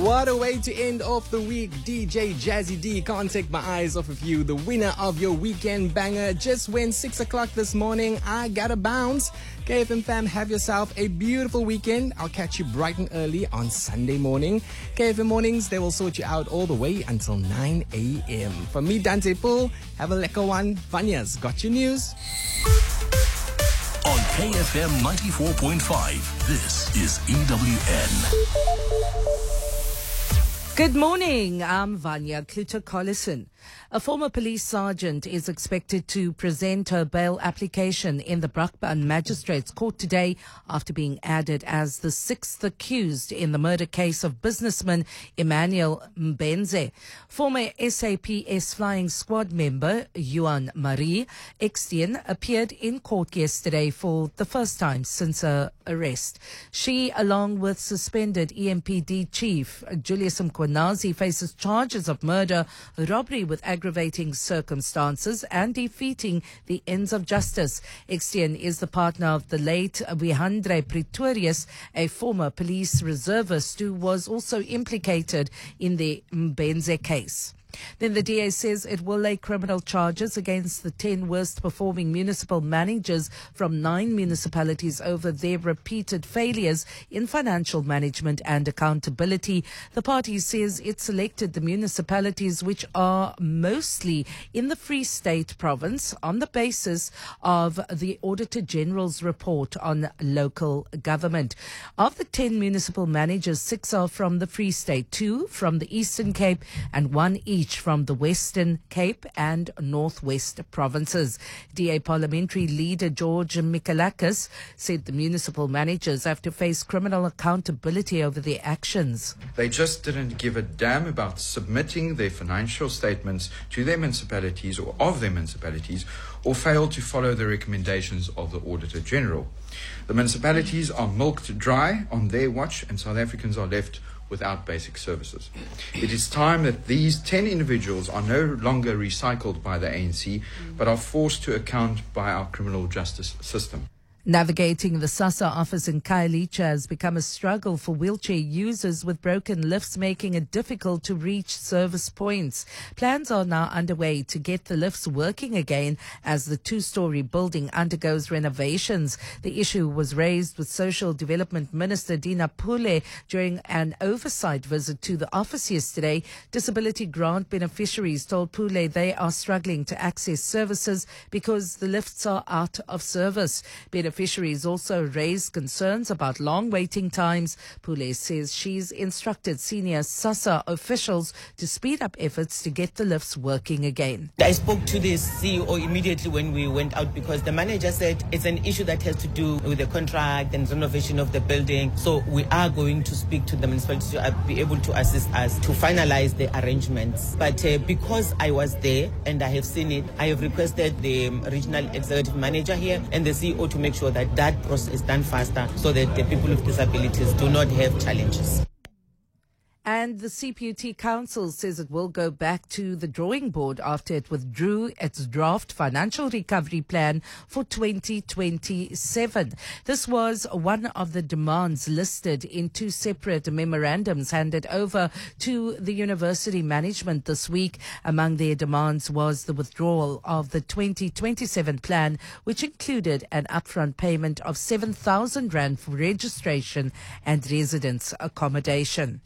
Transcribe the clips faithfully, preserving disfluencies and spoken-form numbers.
What a way to end off the week. D J Jazzy D, can't take my eyes off of you. The winner of your weekend banger just went six o'clock this morning. I gotta bounce. K F M fam, have yourself a beautiful weekend. I'll catch you bright and early on Sunday morning. K F M mornings, they will sort you out all the way until nine a.m. From me, Dante Pool, have a lekker one. Vanya's got your news. On K F M ninety-four point five, this is E W N. Good morning, I'm Vanya Kluter-Collison. A former police sergeant is expected to present her bail application in the Brakpan Magistrates Court today after being added as the sixth accused in the murder case of businessman Emmanuel Mbenze. Former S A P S Flying Squad member Yuan Marie Extian appeared in court yesterday for the first time since her arrest. She, along with suspended E M P D chief Julius Mkhwanazi, faces charges of murder, robbery with aggravating circumstances and defeating the ends of justice. Extian is the partner of the late Wihandre Pretorius, a former police reservist who was also implicated in the Mbenze case. Then the D A says it will lay criminal charges against the ten worst performing municipal managers from nine municipalities over their repeated failures in financial management and accountability. The party says it selected the municipalities which are mostly in the Free State province on the basis of the Auditor General's report on local government. Of the ten municipal managers, six are from the Free State, two from the Eastern Cape and one each from the Western Cape and Northwest provinces. D A parliamentary leader George Mikalakis said the municipal managers have to face criminal accountability over their actions. They just didn't give a damn about submitting their financial statements to their municipalities or of their municipalities, or failed to follow the recommendations of the Auditor General. The municipalities are milked dry on their watch, and South Africans are left without basic services. It is time that these ten individuals are no longer recycled by the A N C, but are forced to account by our criminal justice system. Navigating the SASSA office in Khayelitsha has become a struggle for wheelchair users, with broken lifts making it difficult to reach service points. Plans are now underway to get the lifts working again as the two-story building undergoes renovations. The issue was raised with Social Development Minister Dina Pule during an oversight visit to the office yesterday. Disability grant beneficiaries told Pule they are struggling to access services because the lifts are out of service. Beneficiaries also raised concerns about long waiting times. Pule says she's instructed senior SASSA officials to speed up efforts to get the lifts working again. I spoke to the C E O immediately when we went out, because the manager said it's an issue that has to do with the contract and renovation of the building. So we are going to speak to the municipality to be able to assist us to finalize the arrangements. But uh, because I was there and I have seen it, I have requested the regional executive manager here and the C E O to make sure that that process is done faster so that the people with disabilities do not have challenges. And the C P U T Council says it will go back to the drawing board after it withdrew its draft financial recovery plan for twenty twenty-seven. This was one of the demands listed in two separate memorandums handed over to the university management this week. Among their demands was the withdrawal of the twenty twenty-seven plan, which included an upfront payment of seven thousand rand for registration and residence accommodation.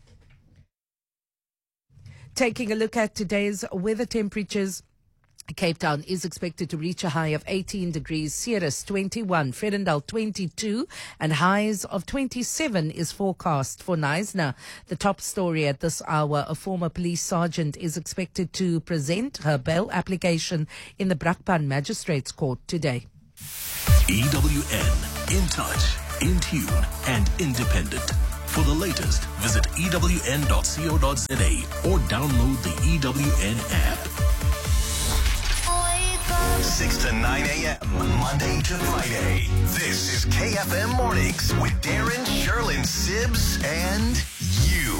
Taking a look at today's weather temperatures. Cape Town is expected to reach a high of eighteen degrees, Ceres twenty-one, Fredendal twenty-two, and highs of twenty-seven is forecast for Knysna. The top story at this hour, a former police sergeant is expected to present her bail application in the Brakpan Magistrates Court today. E W N, in touch, in tune, and independent. For the latest, visit E W N dot co dot za or download the E W N app. six to nine a.m. Monday to Friday. This is K F M Mornings with Darren, Sherlyn, Sibbs, and